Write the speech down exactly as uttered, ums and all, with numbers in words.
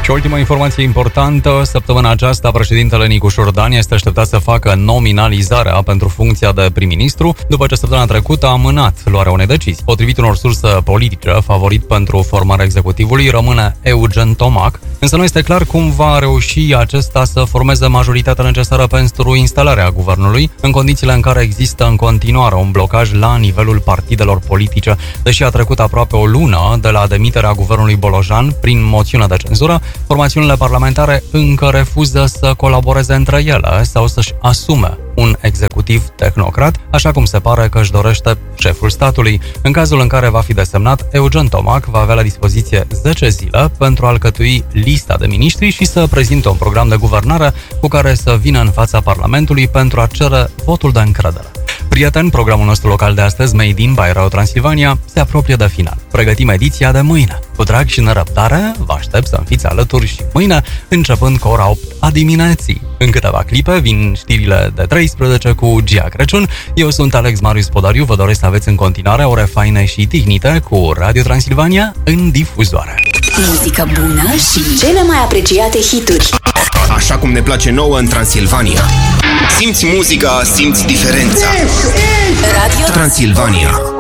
Și ultima informație importantă, săptămâna aceasta președintele Nicușor Dan este așteptat să facă nominalizarea pentru funcția de prim-ministru, după ce săptămâna trecută a amânat luarea unei decizii. Potrivit unor surse politice, favorit pentru formarea executivului rămâne Eugen Tomac, însă nu este clar cum va reuși acesta să formeze majoritatea necesară pentru instalarea guvernului, în condițiile în care există în continuare un blocaj la nivelul partidelor politice, deși a trecut aproape o lună de la demiterea guvernului Bolojan prin moțiune de cenzură. Formațiunile parlamentare încă refuză să colaboreze între ele sau să-și asume un executiv tehnocrat, așa cum se pare că își dorește șeful statului. În cazul în care va fi desemnat, Eugen Tomac va avea la dispoziție zece zile pentru a alcătui lista de miniștri și să prezinte un program de guvernare cu care să vină în fața Parlamentului pentru a cere votul de încredere. Prieteni, programul nostru local de astăzi, Made in by Radio Transilvania, se apropie de final. Pregătim ediția de mâine. Cu drag și nerăbdare, vă aștept să-mi fiți alături și mâine, începând cu ora opt a dimineții. În câteva clipe vin știrile de treisprezece cu Gia Crăciun. Eu sunt Alex Marius Podariu, vă doresc să aveți în continuare ore faine și tihnite cu Radio Transilvania în difuzoare. Muzică bună și cele mai apreciate hituri. Așa cum ne place nouă în Transilvania. Simți muzica, simți diferența. Radio Transilvania.